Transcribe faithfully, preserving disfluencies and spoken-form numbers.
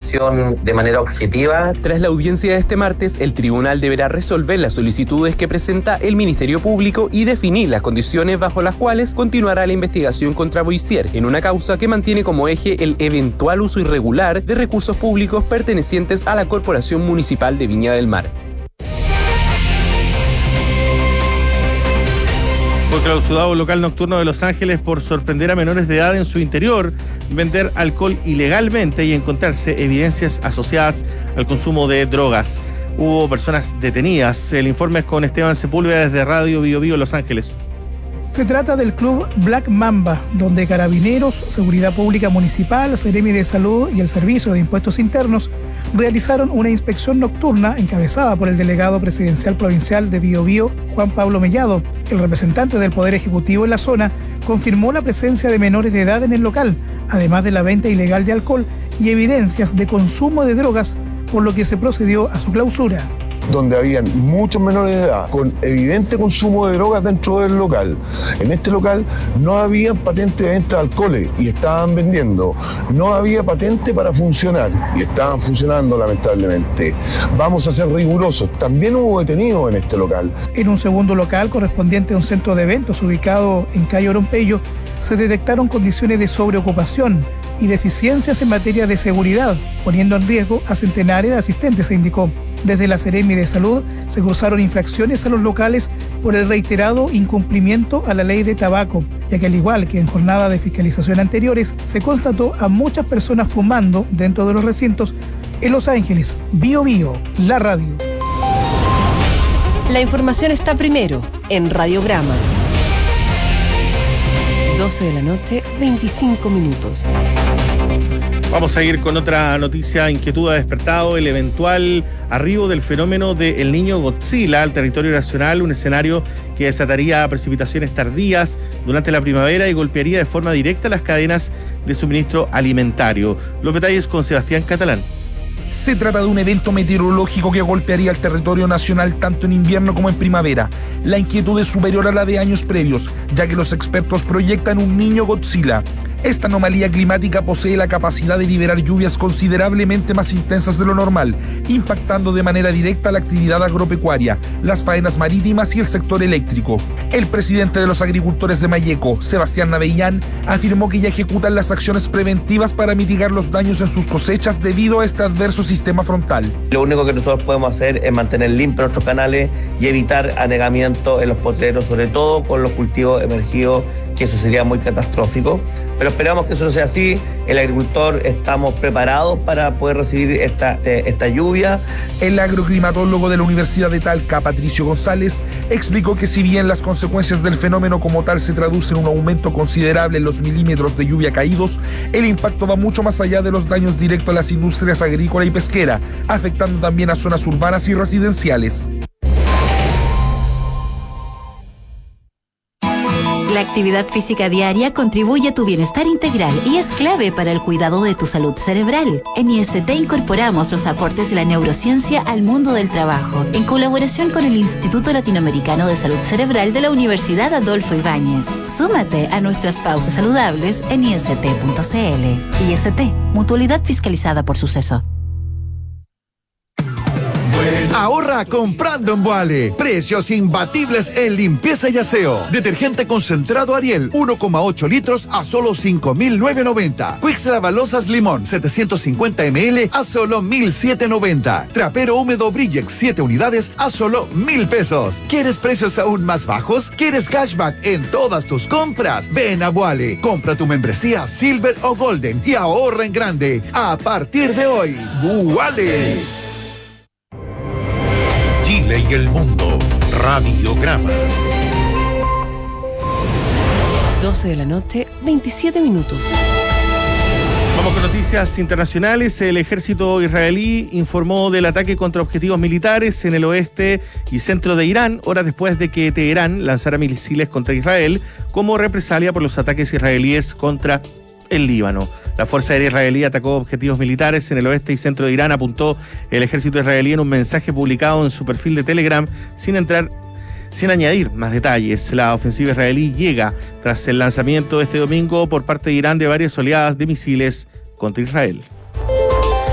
información de manera objetiva. Tras la audiencia de este martes, el tribunal deberá resolver las solicitudes que presenta el Ministerio Público y definir las condiciones bajo las cuales continuará la investigación contra Boissier, en una causa que mantiene como eje el eventual uso irregular de recursos públicos pertenecientes a la Corporación Municipal de Viña del Mar. Fue clausurado un local nocturno de Los Ángeles por sorprender a menores de edad en su interior, vender alcohol ilegalmente y encontrarse evidencias asociadas al consumo de drogas. Hubo personas detenidas. El informe es con Esteban Sepúlveda desde Radio Bio Bio Los Ángeles. Se trata del club Black Mamba, donde Carabineros, Seguridad Pública Municipal, Seremi de Salud y el Servicio de Impuestos Internos realizaron una inspección nocturna encabezada por el delegado presidencial provincial de Bio Bio, Juan Pablo Mellado. El representante del Poder Ejecutivo en la zona confirmó la presencia de menores de edad en el local, además de la venta ilegal de alcohol y evidencias de consumo de drogas, por lo que se procedió a su clausura. Donde habían muchos menores de edad con evidente consumo de drogas dentro del local. En este local no había patente de venta de alcoholes y estaban vendiendo. No había patente para funcionar y estaban funcionando lamentablemente. Vamos a ser rigurosos. También hubo detenidos en este local. En un segundo local correspondiente a un centro de eventos ubicado en calle Orompeyo, se detectaron condiciones de sobreocupación y deficiencias en materia de seguridad, poniendo en riesgo a centenares de asistentes, se indicó. Desde la Seremi de Salud se cursaron infracciones a los locales por el reiterado incumplimiento a la ley de tabaco, ya que al igual que en jornadas de fiscalización anteriores, se constató a muchas personas fumando dentro de los recintos. En Los Ángeles, Bio Bio, la radio. La información está primero en Radiograma. doce de la noche, veinticinco minutos. Vamos a ir con otra noticia. Inquietud ha despertado el eventual arribo del fenómeno del niño Godzilla al territorio nacional, un escenario que desataría precipitaciones tardías durante la primavera y golpearía de forma directa las cadenas de suministro alimentario. Los detalles con Sebastián Catalán. Se trata de un evento meteorológico que golpearía el territorio nacional tanto en invierno como en primavera. La inquietud es superior a la de años previos, ya que los expertos proyectan un niño Godzilla. Esta anomalía climática posee la capacidad de liberar lluvias considerablemente más intensas de lo normal, impactando de manera directa la actividad agropecuaria, las faenas marítimas y el sector eléctrico. El presidente de los agricultores de Malleco, Sebastián Navellán, afirmó que ya ejecutan las acciones preventivas para mitigar los daños en sus cosechas debido a este adverso sistema frontal. Lo único que nosotros podemos hacer es mantener limpios nuestros canales y evitar anegamiento en los potreros, sobre todo con los cultivos emergidos, que eso sería muy catastrófico. Pero esperamos que eso no sea así. El agricultor estamos preparados para poder recibir esta, esta lluvia. El agroclimatólogo de la Universidad de Talca, Patricio González, explicó que si bien las consecuencias del fenómeno como tal se traducen en un aumento considerable en los milímetros de lluvia caídos, el impacto va mucho más allá de los daños directos a las industrias agrícola y pesquera, afectando también a zonas urbanas y residenciales. La actividad física diaria contribuye a tu bienestar integral y es clave para el cuidado de tu salud cerebral. En I S T incorporamos los aportes de la neurociencia al mundo del trabajo, en colaboración con el Instituto Latinoamericano de Salud Cerebral de la Universidad Adolfo Ibáñez. Súmate a nuestras pausas saludables en I S T punto C L. I S T, mutualidad fiscalizada por Suceso. Ahorra comprando en Boale. Precios imbatibles en limpieza y aseo. Detergente concentrado Ariel, uno coma ocho litros a solo cinco mil novecientos noventa. Quicks Lavalosas Limón, setecientos cincuenta mililitros a solo mil setecientos noventa. Trapero húmedo Brillex, siete unidades a solo mil pesos. ¿Quieres precios aún más bajos? ¿Quieres cashback en todas tus compras? Ven a Boale. Compra tu membresía Silver o Golden y ahorra en grande. A partir de hoy, Boale. Chile y el mundo. Radiograma. doce de la noche, veintisiete minutos. Vamos con noticias internacionales. El ejército israelí informó del ataque contra objetivos militares en el oeste y centro de Irán, horas después de que Teherán lanzara misiles contra Israel como represalia por los ataques israelíes contra el Líbano. La Fuerza Aérea Israelí atacó objetivos militares en el oeste y centro de Irán, apuntó el ejército israelí en un mensaje publicado en su perfil de Telegram, sin entrar, sin añadir más detalles. La ofensiva israelí llega tras el lanzamiento este domingo por parte de Irán de varias oleadas de misiles contra Israel.